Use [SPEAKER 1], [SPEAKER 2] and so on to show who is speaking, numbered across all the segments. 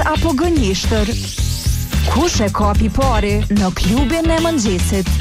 [SPEAKER 1] apo gënjeshtër? Kush e kapi pari në klubin e mëngjesit?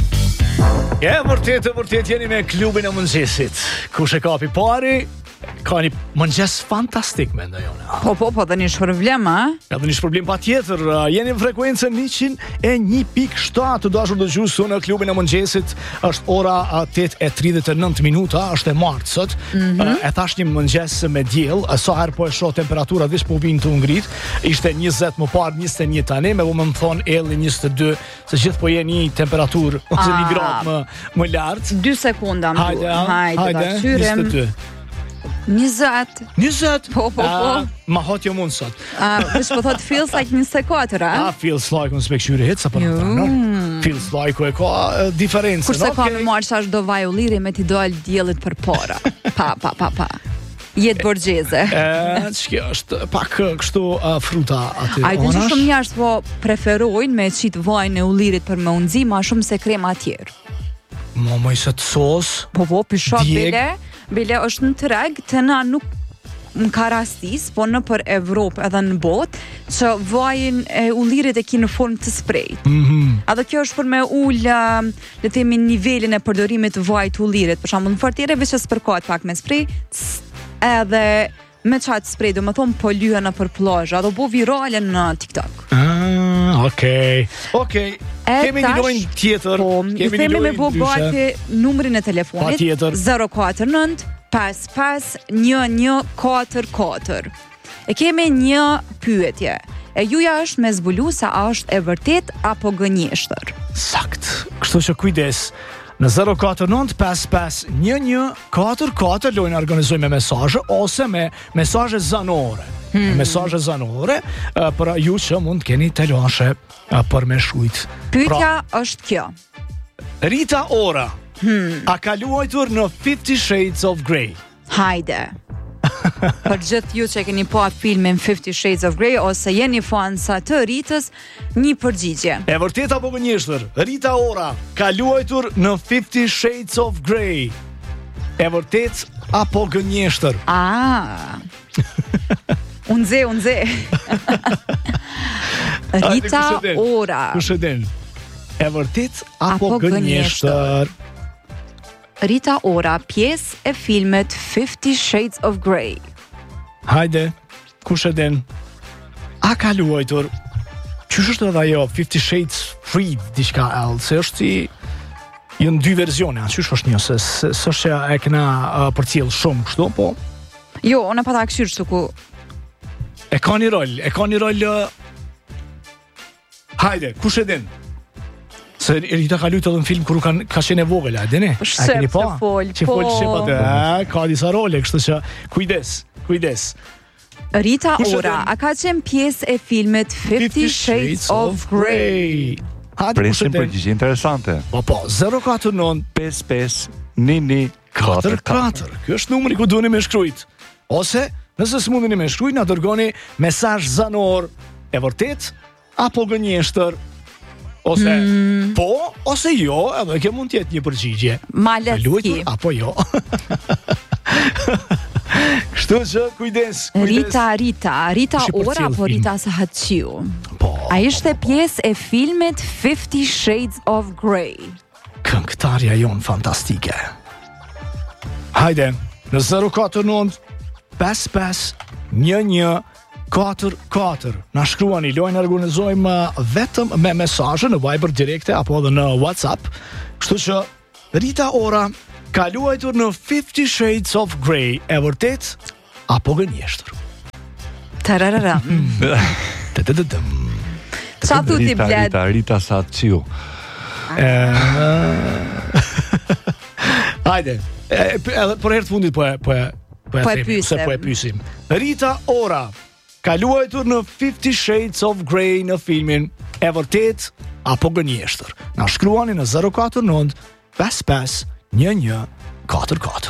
[SPEAKER 2] Vërtet jeni me klubin e mëngjesit. Kush e kapi pari? Ka një mëngjes fantastik, mendoj unë.
[SPEAKER 3] Po, dhe një shpërblim, a?
[SPEAKER 2] Edhe një shpërblim pa tjetër. Jeni në frekuencën 101.7 të dashur dëgjues në klubin e mëngjesit. Është ora 8:39 minuta, është e martë sot. E thash një mëngjes me diell, sa herë po e shoh temperaturat veç po vinë të ngrit. Ishte 20 më parë, 21 tani, më vonë më thon elli 22, se gjithë po jeni temperaturë ose një gradë më lart.
[SPEAKER 3] 2 sekonda më duhet. Hajde, ta qyrim. 20. Po.
[SPEAKER 2] Ma hot jo mund sot.
[SPEAKER 3] Vesh po thot feels like 24, a?
[SPEAKER 2] Feels like unë s'pek hit sa po no? Feels like e ka diferencën.
[SPEAKER 3] Kurse ka me marrë shash do vaj ulliri me t'i dal diellit për para. Pa. Jetë borgjeze.
[SPEAKER 2] Ç'kjo është pak kështu fruta aty.
[SPEAKER 3] Ai të shumë njerëz po preferojnë me qit vajin e ullirit për me unzi ma shumë se krema tjerë.
[SPEAKER 2] Moj se të sos.
[SPEAKER 3] Po, pisha bile është në treg të na nuk më ka rastis, po në për Evropë edhe në botë, që vajin e ullirit e ki në formë të sprejt. A dhe kjo është për me ullë, le themi, nivelin e përdorimit vajt ullirit. Për shembull, në fortire veç që s'përkohet pak me sprej, edhe me qatë sprej, do më thonë po lyhen në për plazha, do bo virale në TikTok.
[SPEAKER 2] Okej. Kemi një lojnë tjetër.
[SPEAKER 3] Themi me bo gati numrin e telefonit 049 55 1144. E kemi një pyetje. E juja është me zbulu sa a është e vërtet apo gënjeshtër.
[SPEAKER 2] Sakt. Kështu që kujdes. Në 049 55 1144 lojnë organizoj me mesazhe ose me mesazhe zanore. Mesazhe zanore për ju që mund keni telashe për me shujt.
[SPEAKER 3] Pyetja është kjo.
[SPEAKER 2] Rita Ora a ka luajtur në 50 Shades of Grey?
[SPEAKER 3] Hajde. Për gjithë ju që keni pa filmin 50 Shades of Grey ose jeni fansa të Ritës, një përgjigje.
[SPEAKER 2] E vërtet apo gënjeshtër? Rita Ora ka luajtur në 50 Shades of Grey. E vërtet apo gënjeshtër?
[SPEAKER 3] Unze. Rita Ora.
[SPEAKER 2] Kush e din? E vërtet apo gënjeshtër?
[SPEAKER 3] Rita Ora, pjesë e filmet 50 Shades of Grey.
[SPEAKER 2] Hajde, kush e din? A ka luajtur? Qysh është edhe ajo 50 Shades Freed diçka else? Se është si janë dy versione, qysh është një se s'është e kena përcjell shumë kështu, po?
[SPEAKER 3] Jo, unë pa ta këshyrë që ku
[SPEAKER 2] E ka një rol Hajde, kush e din? Se Rita ka luajtur edhe në film kur ka qenë e vogël, a dini?
[SPEAKER 3] Që fol.
[SPEAKER 2] Ka disa role, kështu që kujdes.
[SPEAKER 3] Rita Ora, a ka qenë pjesë e filmit 50 Shades of Grey?
[SPEAKER 4] Presim përgjigje interesante.
[SPEAKER 2] Po, 049
[SPEAKER 4] 55 1144.
[SPEAKER 2] Ky është numri ku duheni me shkruajt. Ose, nëse s'mundeni me shkruajt, na dërgoni mesazh zanor, e vërtet apo gënjeshtër, ose po, ose jo, edhe kjo mund t'jetë një përgjigje.
[SPEAKER 3] Maletki.
[SPEAKER 2] Apo jo. Kështu që kujdes.
[SPEAKER 3] Rita Ora apo Rita Sahatqiu?
[SPEAKER 2] Po.
[SPEAKER 3] A ishte pjesë e filmit 50 Shades of Grey?
[SPEAKER 2] Këngëtarja jon fantastike. Hajde, në 049 55 1144 na shkruani, lojnë organizojmë vetëm me mesazhe në Viber direkte apo edhe në WhatsApp. Kështu që Rita Ora ka luajtur në 50 Shades of Grey, e vërtet apo gënjeshtër?
[SPEAKER 3] Tararara. Qa thuti bled?
[SPEAKER 4] Rita Sahatqiu.
[SPEAKER 2] Hajde, për herë të fundit po e pyesim. Rita Ora ka luajtur në 50 Shades of Grey në filmin e vërtet apo gënjeshtër? Na shkruani në 049 55 1144.